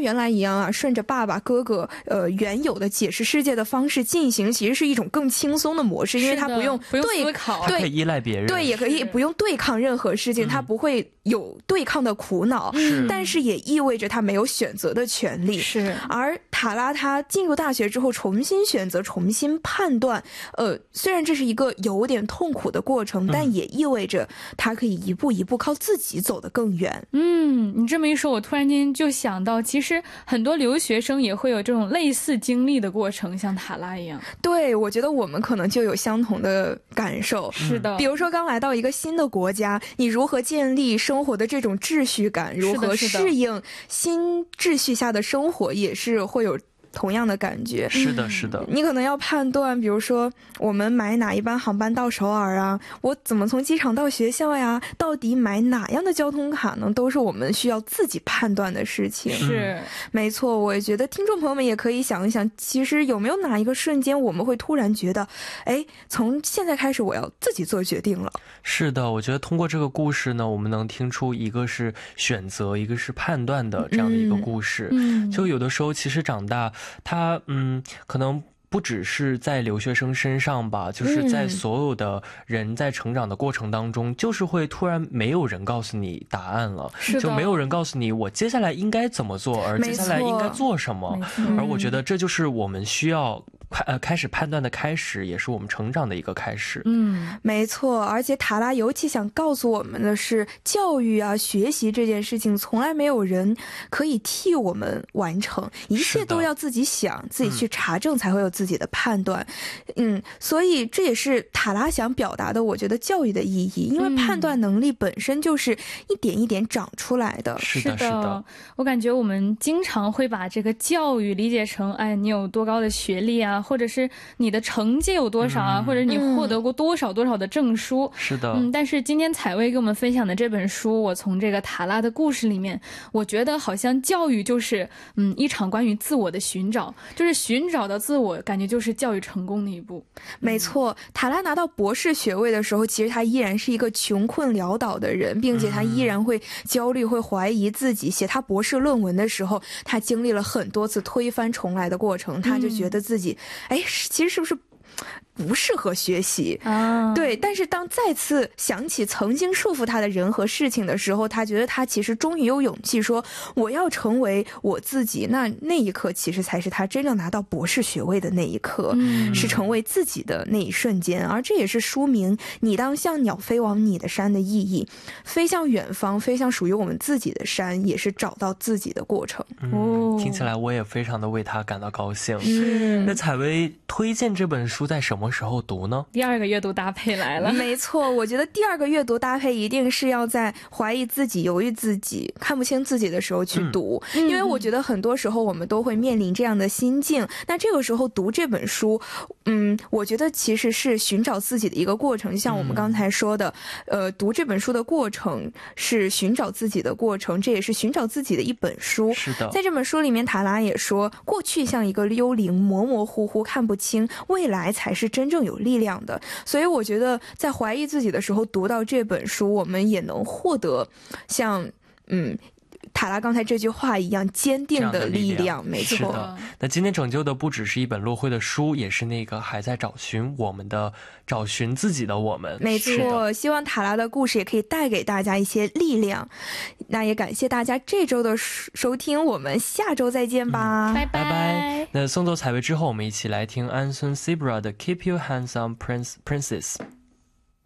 原来一样啊，顺着爸爸哥哥原有的解释世界的方式进行，其实是一种更轻松的模式，因为他不用思考， 他可以依赖别人， 对，也可以不用对抗任何事情，他不会有对抗的苦恼，但是也意味着他没有选择的权利。 是， 而塔拉他进入大学之后重新选择，重新判断，虽然这是一个有点痛苦的过程，但也意味着他可以一步一步靠自己走得更远。 你这么一说，我突然间就想到，其实很多留学生也会有这种类似经历的过程，像塔拉一样。 对，我觉得我们可能就有相同的感受。 是的， 比如说刚来到一个新的国家，你如何建立生活的这种秩序感，如何适应新秩序下的生活，也是会有同样的感觉。 是的，是的。 你可能要判断，比如说我们买哪一班航班到首尔啊，我怎么从机场到学校呀，到底买哪样的交通卡呢，都是我们需要自己判断的事情。 是， 没错。我也觉得听众朋友们也可以想一想，其实有没有哪一个瞬间我们会突然觉得，从现在开始我要自己做决定了。 是的，我觉得通过这个故事呢，我们能听出一个是选择，一个是判断的这样的一个故事。就有的时候其实长大他可能不只是在留学生身上吧，就是在所有的人在成长的过程当中，就是会突然没有人告诉你答案了，就没有人告诉你我接下来应该怎么做，而接下来应该做什么。而我觉得这就是我们需要开始判断的开始，也是我们成长的一个开始。 没错。而且塔拉尤其想告诉我们的是，教育啊学习这件事情从来没有人可以替我们完成，一切都要自己想，自己去查证才会有自己的判断。所以这也是塔拉想表达的，我觉得教育的意义，因为判断能力本身就是一点一点长出来的。 是的，是的。 我感觉我们经常会把这个教育理解成，你有多高的学历啊，或者是你的成绩有多少啊，或者你获得过多少多少的证书。 是的。 但是今天采薇给我们分享的这本书，我从这个塔拉的故事里面，我觉得好像教育就是一场关于自我的寻找，就是寻找到自我，感觉就是教育成功的一步。 没错。塔拉拿到博士学位的时候，其实他依然是一个穷困潦倒的人，并且他依然会焦虑，会怀疑自己。写他博士论文的时候，他经历了很多次推翻重来的过程，他就觉得自己其实是不是不适合学习对。但是当再次想起曾经束缚他的人和事情的时候，他觉得他其实终于有勇气说我要成为我自己。那一刻其实才是他真正拿到博士学位的那一刻，是成为自己的那一瞬间。而这也是书名你当像鸟飞往你的山的意义，飞向远方，飞向属于我们自己的山，也是找到自己的过程。 听起来我也非常的为他感到高兴。那采薇推荐这本书在什么时候读呢？ 第二个阅读搭配来了。 没错，我觉得第二个阅读搭配一定是要在怀疑自己、犹豫自己、看不清自己的时候去读，因为我觉得很多时候我们都会面临这样的心境。那这个时候读这本书，我觉得其实是寻找自己的一个过程。就像我们刚才说的，读这本书的过程是寻找自己的过程，这也是寻找自己的一本书。 是的。 在这本书里面，塔拉也说，过去像一个幽灵，模模糊糊看不清，未来才是真正有力量的。所以我觉得在怀疑自己的时候读到这本书，我们也能获得像塔拉刚才这句话一样坚定的力量。没错。 是的。那今天拯救的不只是一本落灰的书，也是那个还在找寻自己的我们。 没错。希望塔拉的故事也可以带给大家一些力量。那也感谢大家这周的收听，我们下周再见吧。 拜拜。 那送走采薇之后，我们一起来听安孙 Zebra 的 Keep Your Hands on Princess。